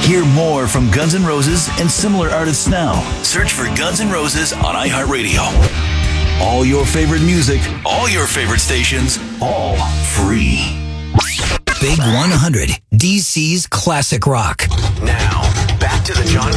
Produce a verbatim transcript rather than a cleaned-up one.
Hear more from Guns N' Roses and similar artists now. Search for Guns N' Roses on iHeartRadio. All your favorite music, all your favorite stations, all free. Big one hundred, D C's classic rock. Now, back to the John